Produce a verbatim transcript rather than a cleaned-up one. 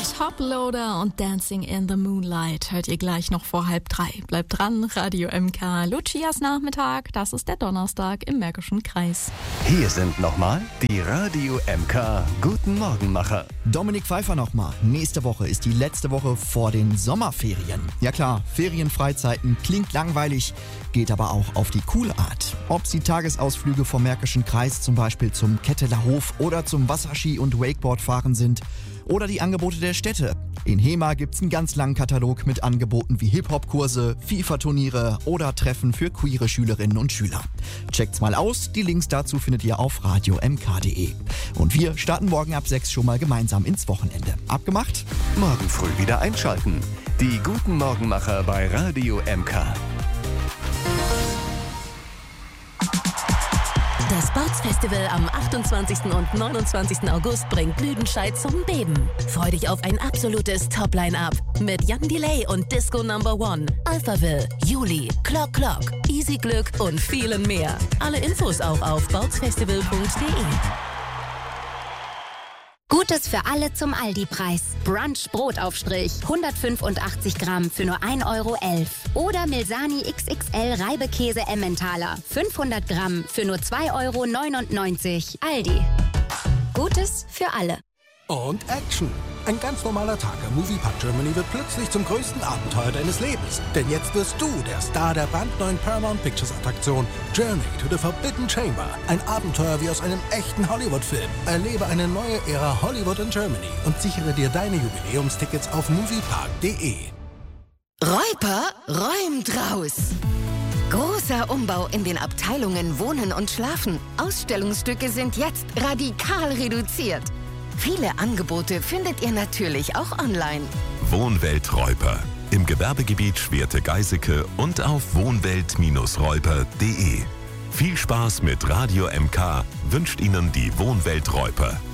Toploader und Dancing in the Moonlight hört ihr gleich noch vor halb drei. Bleibt dran, Radio M K, Lucias Nachmittag, das ist der Donnerstag im Märkischen Kreis. Hier sind nochmal die Radio M K Guten Morgenmacher. Dominik Pfeiffer nochmal. Nächste Woche ist die letzte Woche vor den Sommerferien. Ja klar, Ferienfreizeiten klingt langweilig, geht aber auch auf die coole Art. Ob Sie Tagesausflüge vom Märkischen Kreis zum Beispiel zum Ketteler Hof oder zum Wasserski- und Wakeboardfahren sind oder die Angebote der Städte. In Hema gibt's einen ganz langen Katalog mit Angeboten wie Hip-Hop-Kurse, FIFA-Turniere oder Treffen für queere Schülerinnen und Schüler. Checkt's mal aus, die Links dazu findet ihr auf radio m k punkt d e. Und wir starten morgen ab sechs schon mal gemeinsam ins Wochenende. Abgemacht? Morgen früh wieder einschalten. Die Guten Morgenmacher bei Radio M K. Das Bounce-Festival am achtundzwanzigsten und neunundzwanzigsten August bringt Lüdenscheid zum Beben. Freu dich auf ein absolutes Top-Line-Up mit Jan Delay und Disco Number One, Alphaville, Juli, Clock Clock, Easy Glück und vielen mehr. Alle Infos auch auf bouncefestival punkt d e. Gutes für alle zum Aldi-Preis. Brunch Brotaufstrich, hundertfünfundachtzig Gramm für nur ein Euro elf. Oder Milsani X X L Reibekäse Emmentaler, fünfhundert Gramm für nur zwei Euro neunundneunzig. Aldi. Gutes für alle. Und Action. Ein ganz normaler Tag am Moviepark Germany wird plötzlich zum größten Abenteuer deines Lebens. Denn jetzt wirst du der Star der brandneuen Paramount Pictures Attraktion Journey to the Forbidden Chamber. Ein Abenteuer wie aus einem echten Hollywood-Film. Erlebe eine neue Ära Hollywood in Germany und sichere dir deine Jubiläumstickets auf moviepark punkt d e. Reuper räumt raus. Großer Umbau in den Abteilungen Wohnen und Schlafen. Ausstellungsstücke sind jetzt radikal reduziert. Viele Angebote findet ihr natürlich auch online. Wohnwelt Reuper. Im Gewerbegebiet Schwerte-Geiseke und auf wohnwelt Räuper punkt d e. Viel Spaß mit Radio M K wünscht Ihnen die Wohnwelt Reuper.